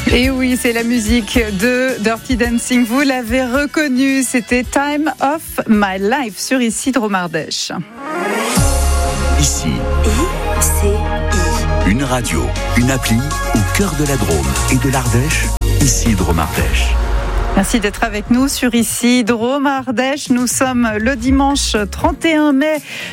Et oui, c'est la musique de Dirty Dancing. Vous l'avez reconnu, c'était Time of My Life sur Ici Drôme Ardèche. Ici, une radio, une appli au cœur de la Drôme et de l'Ardèche. Ici Drôme Ardèche. Merci d'être avec nous sur Ici Drôme Ardèche. Nous sommes le dimanche 31 mai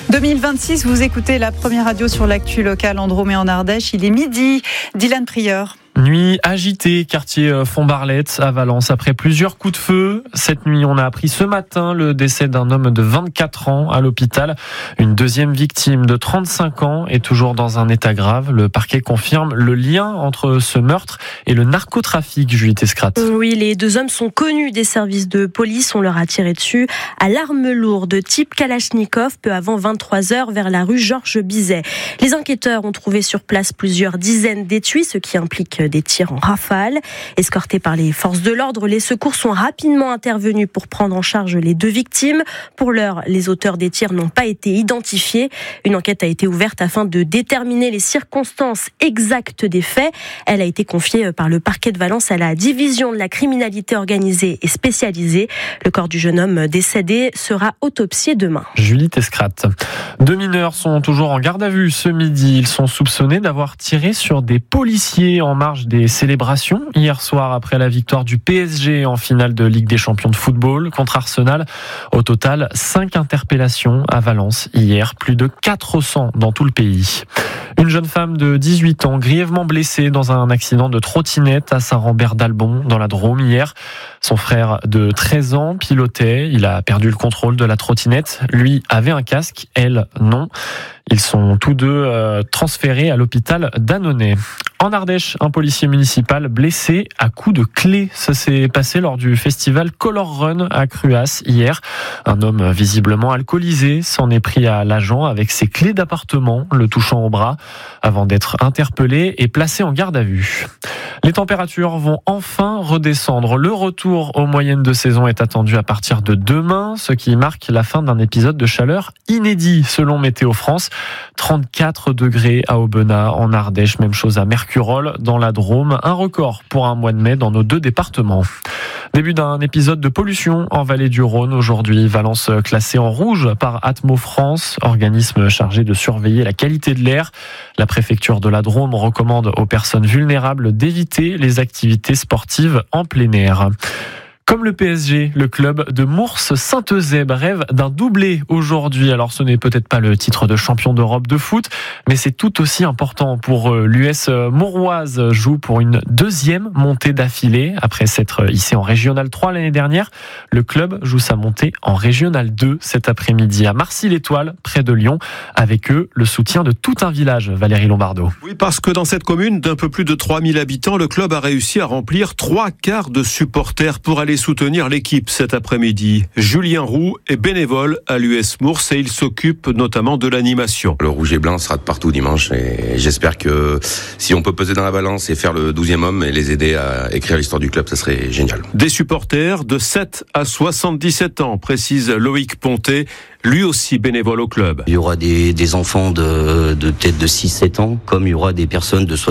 2026. Vous écoutez la première radio sur l'actu locale en Drôme et en Ardèche. Il est midi. Dylan Prieur. Nuit agitée, quartier Font-Barlette à Valence. Après plusieurs coups de feu, cette nuit, on a appris ce matin le décès d'un homme de 24 ans à l'hôpital. Une deuxième victime de 35 ans est toujours dans un état grave. Le parquet confirme le lien entre ce meurtre et le narcotrafic, Julie Tescrat. Oui, les deux hommes sont connus des services de police. On leur a tiré dessus à l'arme lourde type Kalachnikov peu avant 23h vers la rue Georges Bizet. Les enquêteurs ont trouvé sur place plusieurs dizaines d'étuis, ce qui implique des tirs en rafale. Escortés par les forces de l'ordre, les secours sont rapidement intervenus pour prendre en charge les deux victimes. Pour l'heure, les auteurs des tirs n'ont pas été identifiés. Une enquête a été ouverte afin de déterminer les circonstances exactes des faits. Elle a été confiée par le parquet de Valence à la division de la criminalité organisée et spécialisée. Le corps du jeune homme décédé sera autopsié demain. Julie Tescrat. Deux mineurs sont toujours en garde à vue ce midi. Ils sont soupçonnés d'avoir tiré sur des policiers en marge des célébrations hier soir après la victoire du PSG en finale de Ligue des Champions de football contre Arsenal. Au total, 5 interpellations à Valence hier, plus de 400 dans tout le pays. Une jeune femme de 18 ans grièvement blessée dans un accident de trottinette à Saint-Rambert-d'Albon dans la Drôme hier. Son frère de 13 ans pilotait, il a perdu le contrôle de la trottinette. Lui avait un casque, elle non. Ils sont tous deux transférés à l'hôpital d'Annonay. En Ardèche, un policier municipal blessé à coups de clé. Ça s'est passé lors du festival Color Run à Cruas hier. Un homme visiblement alcoolisé s'en est pris à l'agent avec ses clés d'appartement, le touchant au bras, avant d'être interpellé et placé en garde à vue. Les températures vont enfin redescendre. Le retour aux moyennes de saison est attendu à partir de demain, ce qui marque la fin d'un épisode de chaleur inédit selon Météo France. 34 degrés à Aubenas en Ardèche, même chose à Mercurol dans la Drôme, un record pour un mois de mai dans nos deux départements. Début d'un épisode de pollution en vallée du Rhône aujourd'hui. Valence classée en rouge par Atmo France, organisme chargé de surveiller la qualité de l'air. La préfecture de la Drôme recommande aux personnes vulnérables d'éviter les activités sportives en plein air. Comme le PSG, le club de Mours-Saint-Eusèbe rêve d'un doublé aujourd'hui. Alors ce n'est peut-être pas le titre de champion d'Europe de foot, mais c'est tout aussi important pour l'US Mouroise. Joue pour une deuxième montée d'affilée. Après s'être hissé en Régional 3 l'année dernière, le club joue sa montée en Régional 2 cet après-midi à Marcy-l'Étoile, près de Lyon. Avec eux, le soutien de tout un village, Valérie Lombardo. Oui, parce que dans cette commune d'un peu plus de 3000 habitants, le club a réussi à remplir 3/4 de supporters pour aller soutenir l'équipe cet après-midi. Julien Roux est bénévole à l'US Mours et il s'occupe notamment de l'animation. Le rouge et blanc sera de partout dimanche et j'espère que si on peut peser dans la balance et faire le 12e homme et les aider à écrire l'histoire du club, ça serait génial. Des supporters de 7 à 77 ans, précise Loïc Pontet, lui aussi bénévole au club. Il y aura des enfants de peut-être de 6-7 ans, comme il y aura des personnes de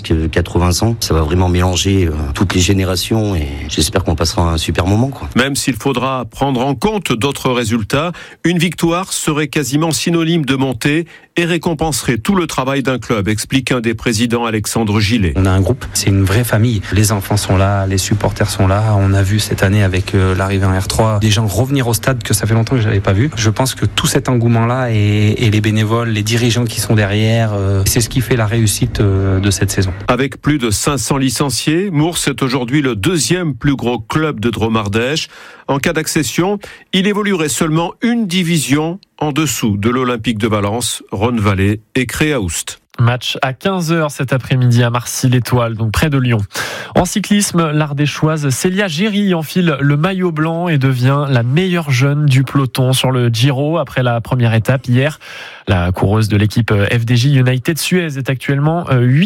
70-80 ans. Ça va vraiment mélanger toutes les générations et j'espère qu'on passera un super moment, quoi. Même s'il faudra prendre en compte d'autres résultats, une victoire serait quasiment synonyme de montée et récompenserait tout le travail d'un club, explique un des présidents, Alexandre Gillet. On a un groupe, c'est une vraie famille. Les enfants sont là, les supporters sont là. On a vu cette année avec l'arrivée en R3 des gens revenir au stade que ça fait longtemps que je n'avais pas vu. Je pense que tout cet engouement-là et les bénévoles, les dirigeants qui sont derrière, c'est ce qui fait la réussite de cette saison. Avec plus de 500 licenciés, Mours est aujourd'hui le deuxième plus gros club de Drôme Ardèche. En cas d'accession, il évoluerait seulement une division en dessous de l'Olympique de Valence, Rhône-Vallée et Créaoust. Match à 15h cet après-midi à Marcy-l'Étoile, donc près de Lyon. En cyclisme, l'Ardéchoise Célia Géry enfile le maillot blanc et devient la meilleure jeune du peloton sur le Giro après la première étape hier. La coureuse de l'équipe FDJ United Suez est actuellement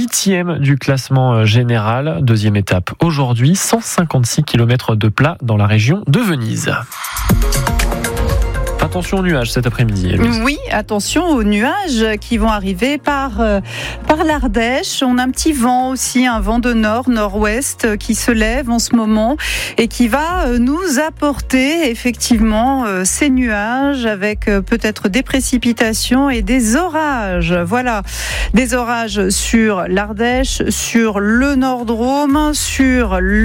8e du classement général. Deuxième étape aujourd'hui, 156 km de plat dans la région de Venise. Attention aux nuages cet après-midi. Louise. Oui, attention aux nuages qui vont arriver par l'Ardèche. On a un petit vent aussi, un vent de nord-ouest qui se lève en ce moment et qui va nous apporter effectivement ces nuages avec peut-être des précipitations et des orages. Voilà, des orages sur l'Ardèche, sur le Nord-Drôme, sur